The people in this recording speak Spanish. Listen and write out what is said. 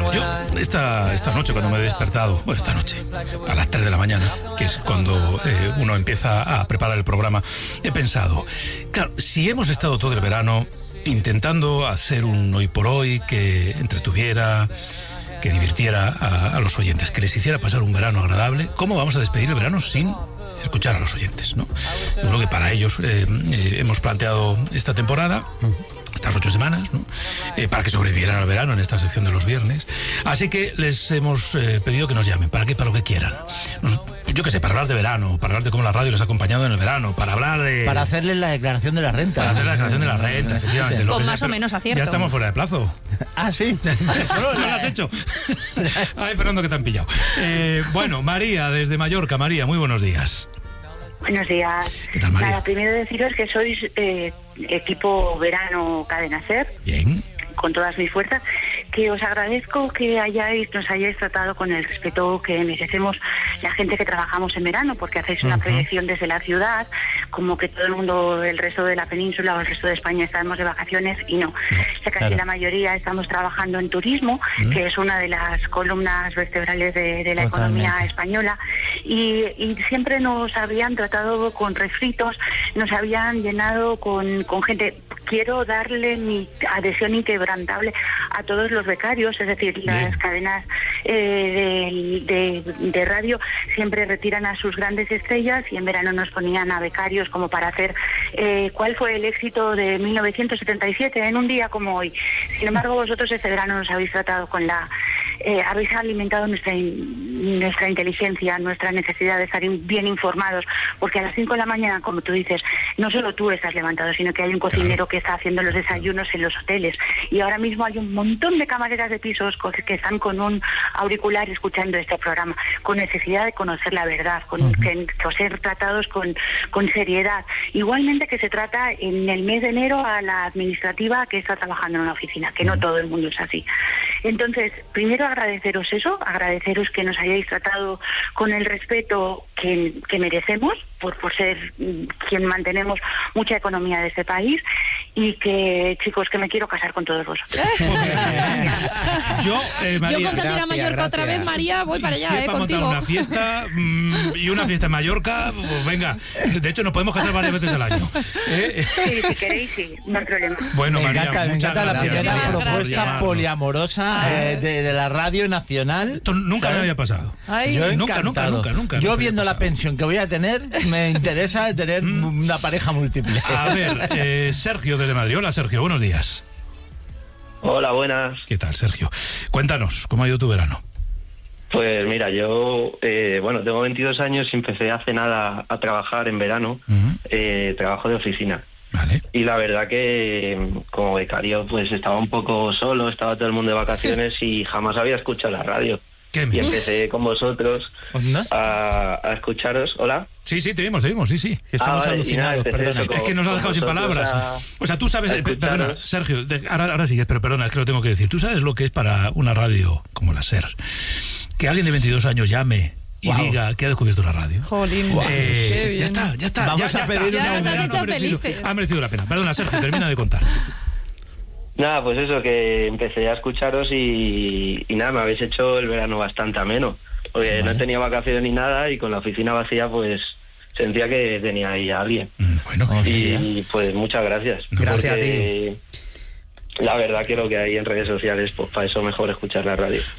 Yo esta noche cuando me he despertado, bueno, esta noche, a las 3 de la mañana, que es cuando uno empieza a preparar el programa, he pensado, claro, si hemos estado todo el verano intentando hacer un hoy por hoy que entretuviera, que divirtiera a los oyentes, que les hiciera pasar un verano agradable, ¿cómo vamos a despedir el verano sin escuchar a los oyentes, ¿no? Yo creo que para ellos hemos planteado esta temporada, estas 8 semanas, ¿no? Para que sobrevivieran al verano en esta sección de los viernes. Así que les hemos pedido que nos llamen. ¿Para qué? Para lo que quieran. Yo qué sé, para hablar de verano, para hablar de cómo la radio les ha acompañado en el verano, para hablar de... Para hacerles la declaración de la renta. Para hacer la declaración de la renta, efectivamente. Con más o menos acierto. Ya estamos fuera de plazo. Ah, sí. No lo has hecho. Ay, Fernando, que te han pillado. Bueno, María, desde Mallorca. María, muy buenos días. Buenos días. ¿Qué tal, María? Nada, primero deciros que sois equipo verano Cadena SER. Bien. Con todas mis fuerzas, que os agradezco que nos hayáis tratado con el respeto que merecemos la gente que trabajamos en verano, porque hacéis una proyección desde la ciudad, como que todo el mundo, el resto de la península o el resto de España estamos de vacaciones, y no. Casi la mayoría estamos trabajando en turismo, que es una de las columnas vertebrales de la economía españoñola, y siempre nos habían tratado con refritos, nos habían llenado con gente. Quiero darle mi adhesión inquebrantable a todos los becarios, es decir, las cadenas de radio siempre retiran a sus grandes estrellas y en verano nos ponían a becarios como para hacer cuál fue el éxito de 1977 en un día como hoy. Sin embargo, vosotros este verano nos habéis tratado con habéis alimentado nuestra inteligencia, nuestra necesidad de estar bien informados, porque a las 5 de la mañana, como tú dices, no solo tú estás levantado, sino que hay un cocinero que está haciendo los desayunos en los hoteles, y ahora mismo hay un montón de camareras de pisos que están con un auricular escuchando este programa, con necesidad de conocer la verdad, ser tratados con seriedad. Igualmente que se trata en el mes de enero a la administrativa que está trabajando en una oficina, que no todo el mundo es así. Entonces, primero agradeceros eso, agradeceros que nos hayáis tratado con el respeto que merecemos por ser quien mantenemos mucha economía de este país, y que, chicos, que me quiero casar con todos vosotros. María, yo con ir a Mallorca otra vez, María, voy para allá, para contigo. montar una fiesta y una fiesta en Mallorca, pues venga, de hecho nos podemos casar varias veces al año. Sí, si queréis, sí, no hay problema. Bueno, me María, encanta la primera propuesta poliamorosa de la radio nacional. Esto nunca me había pasado. Ay. Yo nunca. Yo viendo la pensión que voy a tener, me interesa tener una pareja múltiple. A ver, Sergio desde Madrid. Hola, Sergio, buenos días. Hola, buenas. ¿Qué tal, Sergio? Cuéntanos, ¿cómo ha ido tu verano? Pues mira, yo tengo 22 años y empecé hace nada a trabajar en verano. Trabajo de oficina. Vale. Y la verdad que como becario pues estaba un poco solo, estaba todo el mundo de vacaciones y jamás había escuchado la radio. Y empecé con vosotros a escucharos. ¿Hola? Sí, te vimos, sí. Estamos alucinados, perdona. Es que nos has dejado sin palabras. O sea, tú sabes, perdona, Sergio, ahora sigues, pero perdona, es que lo tengo que decir. Tú sabes lo que es para una radio como la SER, que alguien de 22 años llame y diga que ha descubierto la radio. Jolín, qué bien. Ya está. Vamos a pedir ya una nos has hecho felices. Ha merecido la pena. Perdona, Sergio, termina de contar. Nada, pues eso, que empecé a escucharos y nada, me habéis hecho el verano bastante ameno, porque no tenía vacaciones ni nada y con la oficina vacía pues sentía que tenía ahí a alguien. Y pues muchas gracias. Gracias a ti. La verdad que lo que hay en redes sociales, pues para eso mejor escuchar la radio.